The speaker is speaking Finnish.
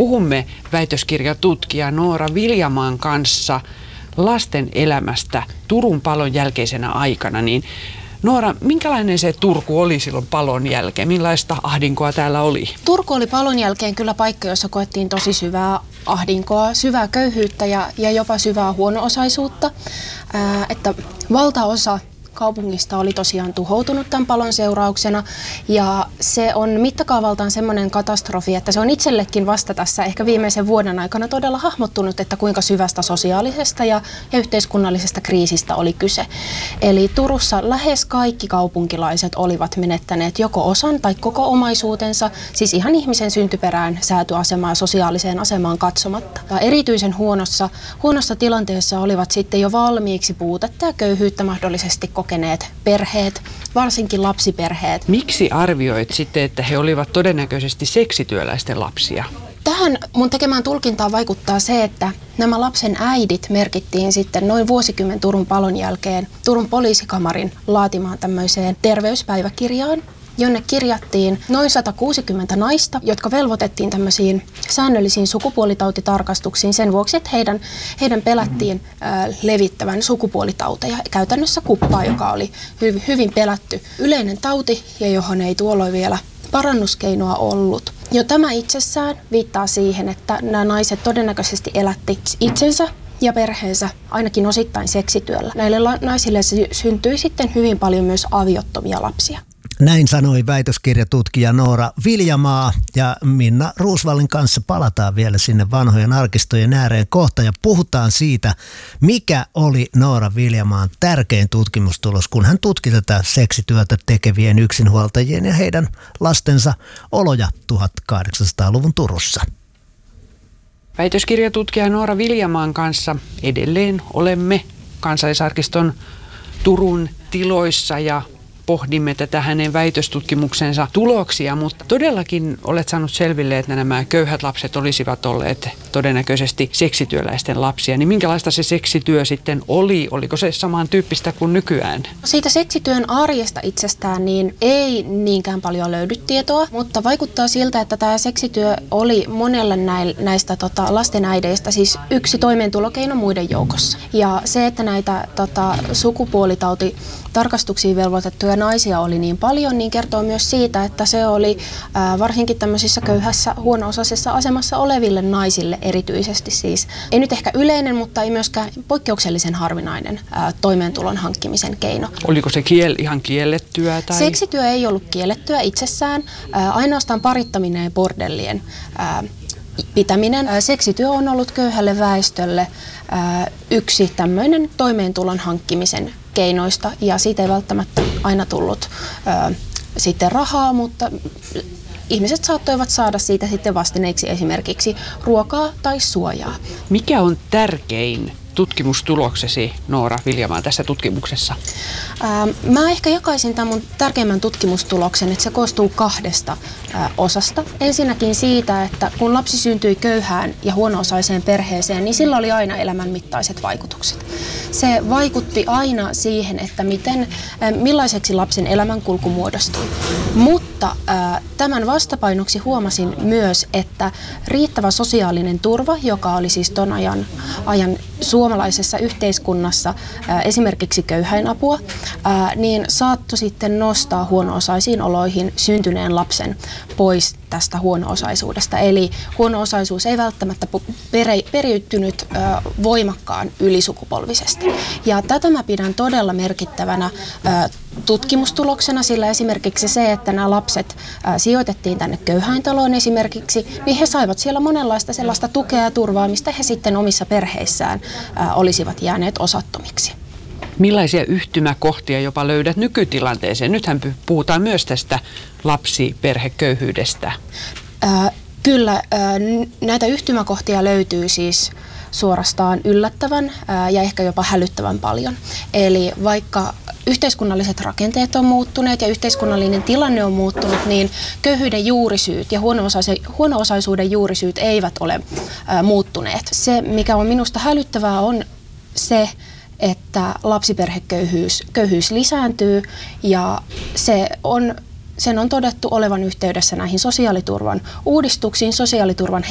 Puhumme väitöskirjatutkija Noora Viljamaan kanssa lasten elämästä Turun palon jälkeisenä aikana. Niin Noora, minkälainen se Turku oli silloin palon jälkeen? Millaista ahdinkoa täällä oli? Turku oli palon jälkeen kyllä paikka, jossa koettiin tosi syvää ahdinkoa, syvää köyhyyttä ja jopa syvää huono-osaisuutta. Että valtaosa kaupungista oli tosiaan tuhoutunut tämän palon seurauksena ja se on mittakaavaltaan semmoinen katastrofi, että se on itsellekin vasta tässä ehkä viimeisen vuoden aikana todella hahmottunut, että kuinka syvästä sosiaalisesta ja yhteiskunnallisesta kriisistä oli kyse. Eli Turussa lähes kaikki kaupunkilaiset olivat menettäneet joko osan tai koko omaisuutensa, siis ihan ihmisen syntyperään, säätyasemaan ja sosiaaliseen asemaan katsomatta. Ja erityisen huonossa tilanteessa olivat sitten jo valmiiksi puutetta ja köyhyyttä mahdollisesti kokeneet perheet, varsinkin lapsiperheet. Miksi arvioit sitten, että he olivat todennäköisesti seksityöläisten lapsia? Tähän mun tekemään tulkintaan vaikuttaa se, että nämä lapsen äidit merkittiin sitten noin vuosikymmen Turun palon jälkeen Turun poliisikamarin laatimaan tämmöiseen terveyspäiväkirjaan, jonne kirjattiin noin 160 naista, jotka velvoitettiin tämmöisiin säännöllisiin sukupuolitautitarkastuksiin sen vuoksi, että heidän pelättiin levittävän sukupuolitauteja, käytännössä kuppaa, joka oli hyvin pelätty yleinen tauti ja johon ei tuolloin vielä parannuskeinoa ollut. Jo tämä itsessään viittaa siihen, että nämä naiset todennäköisesti elätti itsensä ja perheensä ainakin osittain seksityöllä. Näille naisille syntyi sitten hyvin paljon myös aviottomia lapsia. Näin sanoi väitöskirjatutkija Noora Viljamaa ja Minna Ruusvallin kanssa palataan vielä sinne vanhojen arkistojen ääreen kohta ja puhutaan siitä, mikä oli Noora Viljamaan tärkein tutkimustulos, kun hän tutki tätä seksityötä tekevien yksinhuoltajien ja heidän lastensa oloja 1800-luvun Turussa. Väitöskirjatutkija Noora Viljamaan kanssa edelleen olemme Kansallisarkiston Turun tiloissa ja pohdimme tätä hänen väitöstutkimuksensa tuloksia, mutta todellakin olet saanut selville, että nämä köyhät lapset olisivat olleet todennäköisesti seksityöläisten lapsia. Niin minkälaista se seksityö sitten oli? Oliko se samantyyppistä kuin nykyään? Siitä seksityön arjesta itsestään niin ei niinkään paljon löydy tietoa, mutta vaikuttaa siltä, että tämä seksityö oli monelle näistä lasten äideistä siis yksi toimeentulokeino muiden joukossa. Ja se, että näitä sukupuolitautitarkastuksiin velvoitettuja naisia oli niin paljon, niin kertoo myös siitä, että se oli varsinkin tämmöisissä köyhässä, huono-osaisessa asemassa oleville naisille erityisesti siis. Ei nyt ehkä yleinen, mutta ei myöskään poikkeuksellisen harvinainen toimeentulon hankkimisen keino. Oliko se ihan kiellettyä? Tai? Seksityö ei ollut kiellettyä itsessään, ainoastaan parittaminen ja bordellien pitäminen. Seksityö on ollut köyhälle väestölle yksi tämmöinen toimeentulon hankkimisen keinoista ja siitä ei välttämättä aina tullut sitten rahaa, mutta ihmiset saattoivat saada siitä sitten vastineeksi esimerkiksi ruokaa tai suojaa. Mikä on tärkein tutkimustuloksesi, Noora Viljamaa, tässä tutkimuksessa? Mä ehkä jakaisin tämän mun tärkeimmän tutkimustuloksen, että se koostuu kahdesta osasta. Ensinnäkin siitä, että kun lapsi syntyi köyhään ja huono-osaiseen perheeseen, niin sillä oli aina elämän mittaiset vaikutukset. Se vaikutti aina siihen, että millaiseksi lapsen elämänkulku muodostui. Mutta tämän vastapainoksi huomasin myös, että riittävä sosiaalinen turva, joka oli siis ton ajan suomalaisessa yhteiskunnassa esimerkiksi köyhäinapua, niin saattoi sitten nostaa huono-osaisiin oloihin syntyneen lapsen pois tästä huono-osaisuudesta. Eli huono-osaisuus ei välttämättä periytynyt voimakkaan ylisukupolvisesti. Ja tätä mä pidän todella merkittävänä tutkimustuloksena, sillä esimerkiksi se, että nämä lapset sijoitettiin tänne köyhäintaloon esimerkiksi, niin he saivat siellä monenlaista sellaista tukea ja turvaa, mistä he sitten omissa perheissään olisivat jääneet osattomiksi. Millaisia yhtymäkohtia jopa löydät nykytilanteeseen? Nythän puhutaan myös tästä lapsiperheköyhyydestä. Kyllä, näitä yhtymäkohtia löytyy siis suorastaan yllättävän ja ehkä jopa hälyttävän paljon. Eli vaikka yhteiskunnalliset rakenteet on muuttuneet ja yhteiskunnallinen tilanne on muuttunut, niin köyhyyden juurisyyt ja huono-osaisuuden juurisyyt eivät ole muuttuneet. Se, mikä on minusta hälyttävää, on se, että lapsiperheköyhyys lisääntyy ja sen on todettu olevan yhteydessä näihin sosiaaliturvan uudistuksiin, sosiaaliturvan